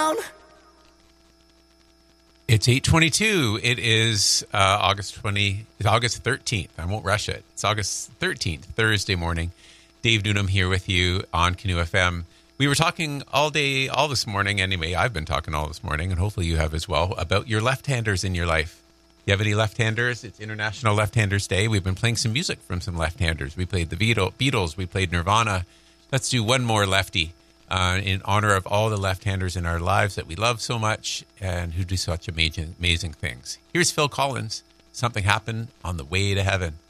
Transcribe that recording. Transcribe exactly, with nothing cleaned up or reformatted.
down. It's eight twenty-two. It is uh, August twentieth. It's August thirteenth. I won't rush it. It's August thirteenth, Thursday morning. Dave Newnham here with you on Canoe F M. We were talking all day, all this morning anyway. I've been talking all this morning, and hopefully you have as well, about your left-handers in your life. You have any left-handers? It's International Left-Handers Day. We've been playing some music from some left-handers. We played the Beatles. We played Nirvana. Let's do one more lefty. Uh, in honor of all the left-handers in our lives that we love so much and who do such amazing, amazing things. Here's Phil Collins. Something Happened on the Way to Heaven.